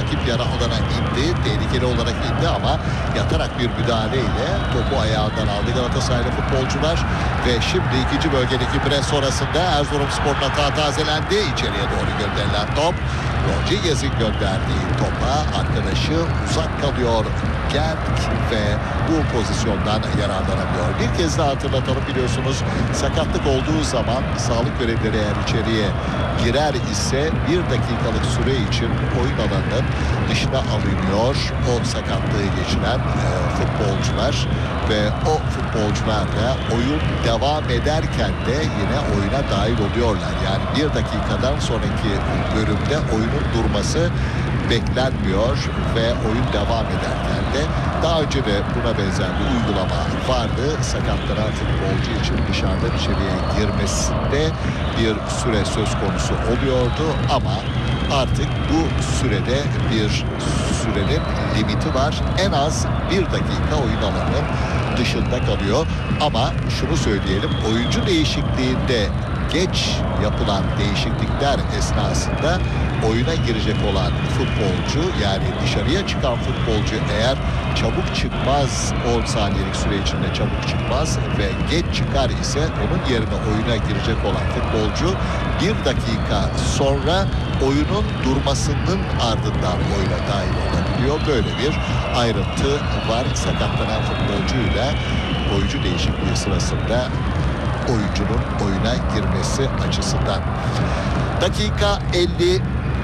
rakip yarı alana indi. Tehlikeli olarak indi ama yatarak bir müdahaleyle topu ayağından aldı Galatasaraylı futbolcular. Ve şimdi ikinci bölgedeki pres sonrasında Erzurumspor'un hata tazelendi. İçeriye doğru gönderilen top. Rodriguez'in gönderdiği topa arkadaşı uzak kalıyor Genk ve bu pozisyondan yararlanamıyor. Bir kez daha hatırlatalım, biliyorsunuz sakatlık olduğu zaman sağlık görevlileri eğer içeriye girer ise 1 dakikalık süre için oyun alanının dışına alınıyor o sakatlığı geçiren futbolcular ve o futbolcular da oyun devam ederken de yine oyuna dahil oluyorlar. Yani 1 dakikadan sonraki bölümde oyunun durması beklenmiyor ve oyun devam ederken de daha önce de buna benzer bir uygulama vardı. Sakatlanan futbolcu için dışarıdan içeriye girmesinde bir süre söz konusu oluyordu ama artık bu sürede bir sürenin limiti var. En az 1 dakika oyun alanının dışında kalıyor. Ama şunu söyleyelim, oyuncu değişikliğinde geç yapılan değişiklikler esnasında oyuna girecek olan futbolcu, yani dışarıya çıkan futbolcu eğer çabuk çıkmaz, 10 saniyelik süre içinde çabuk çıkmaz ve geç çıkar ise onun yerine oyuna girecek olan futbolcu 1 dakika sonra oyunun durmasının ardından oyuna dahil olabiliyor. Böyle bir ayrıntı var sakatlanan futbolcuyla oyuncu değişikliği sırasında oyuncunun oyuna girmesi açısından. Dakika 50.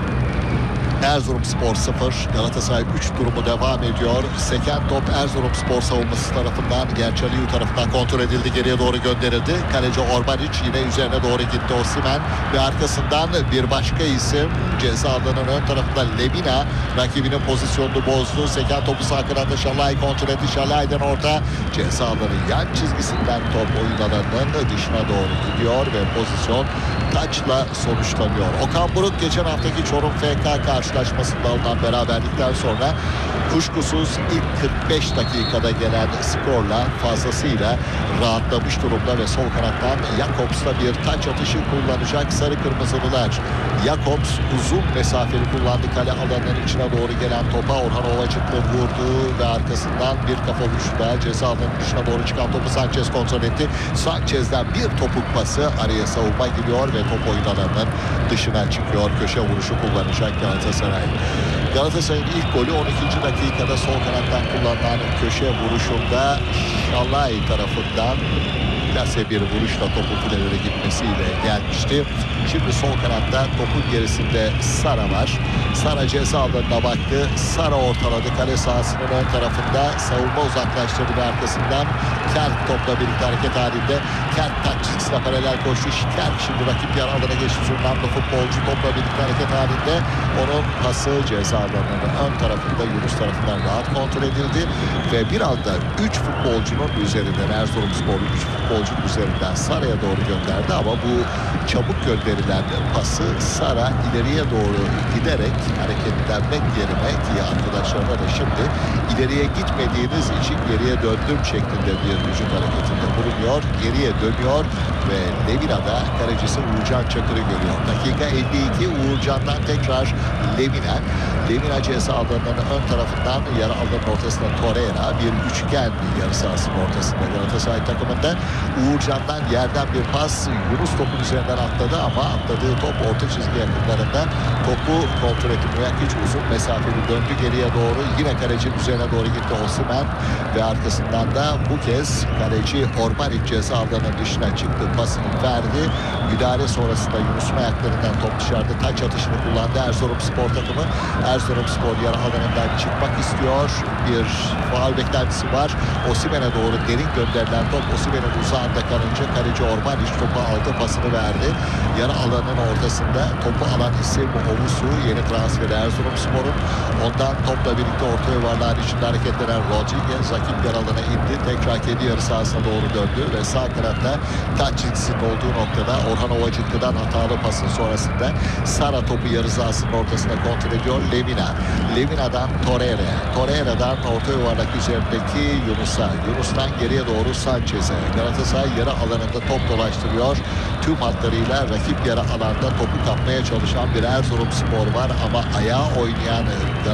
Erzurumspor 0, Galatasaray 3 durumu devam ediyor. Seken top Erzurumspor savunması tarafından, Gerçaliyu tarafından kontrol edildi, geriye doğru gönderildi. Kaleci Orbanic yine üzerine doğru gitti Osimhen ve arkasından bir başka isim ceza alanının ön tarafında Lemina rakibinin pozisyonunu bozdu. Seken topu sağ kanada Şalay kontrol etti. Şalay'dan orta, ceza alanı yan çizgisinden top oyun alanının dışına doğru gidiyor ve pozisyon taçla sonuçlanıyor. Okan Buruk geçen haftaki Çorum FK karşılaşmasında alınan beraberlikten sonra kuşkusuz ilk 45 dakikada gelen skorla fazlasıyla rahatlamış durumda ve sol kanattan Jakobs'la bir taç atışı kullanacak sarı kırmızılılar. Jakobs uzun mesafeli kullandı, kale alanının içine doğru gelen topa Orhan Ovacık'la vurdu ve arkasından bir kafa vuruşu daha, ceza alanının dışına doğru çıkan topu Sanchez kontrol etti. Sanchez'den bir topuk pası, araya savunma giriyor ve top oyun alanının dışına çıkıyor. Köşe vuruşu kullanacak Galatasaray. Galatasaray'ın ilk golü 12. dakikada sol kanattan kullanılan köşe vuruşunda Şalay tarafından plase bir vuruşla topu filelere gitmesiyle gelmişti. Şimdi sol kanatta topun gerisinde Sara var. Sara ceza alanına baktı. Sara ortaladı. Kale sahasının ön tarafında savunma uzaklaştırdı ve arkasından Kerk topla birlikte hareket halinde. Kerk taç çizgisine paralel koştu. Kerk şimdi rakip yarı alana geçti. Zurnamlı futbolcu topla birlikte hareket halinde. Onun pası ceza alanının ön tarafında Yunus tarafından rahat kontrol edildi ve bir anda 3 futbolcunun üzerinden, Erzurumspor 3 futbolcunun üzerinden Sara'ya doğru gönderdi ama bu çabuk gönderilen pası Sara ileriye doğru giderek hareketlenmek yerine, ki arkadaşlarına da şimdi ileriye gitmediğiniz için geriye döndüm şeklinde bir vücut hareketinde bulunuyor. Geriye dönüyor ve Levina'da kalecisi Uğurcan Çakır'ı görüyor. Dakika 52, Uğurcan'dan tekrar Lemina. Lemina ceza alanının ön tarafından yarı alanın ortasında Torreira, bir üçgen yarı sahasının ortasında Galatasaray takımında. Uğurcan'dan yerden bir pas, Yunus topun üzerinden atladı ama atladığı top orta çizgi yakınlarında. Topu kontrol etti Muyakic, uzun mesafeli döndü geriye doğru, yine kalecinin üzerine doğru gitti Osimhen ve arkasından da bu kez kaleci Orbanic ceza alanının dışına çıktı, pasını verdi. Müdahale sonrasında Yunus'un ayaklarından top dışarıda, taç atışını kullandı Erzurumspor takımı. Erzurumspor yarı alanından çıkmak istiyor. Bir faul beklentisi var. Osimhen'e doğru derin gönderilen top Osimhen'in uzağında kalınca kaleci Orbanic topu aldı, pasını verdi. Yarı alanın ortasında topu alan isim Ovusu, yeni transferi Erzurumspor'un. Ondan topla birlikte orta yuvarlağın içinde hareketlenen Rodriguez rakip yarı alana indi. Tekrar kendi yarı sahasına doğru döndü ve sağ kanatta taç çizgisinin olduğu noktada Orhan Ovacıklı'dan hatalı pasın sonrasında Sara topu yarı sahasının ortasında kontrol ediyor. Lemina'dan Torreira'ya, Torreira'dan orta yuvarlak üzerindeki Yunus'a, Yunus'tan geriye doğru Sanchez'e. Galatasaray yarı alanında top dolaştırıyor. Tüm hatlarıyla rakip yarı alanda topu kapmaya çalışan bir Erzurumspor var ama ayağa oynayan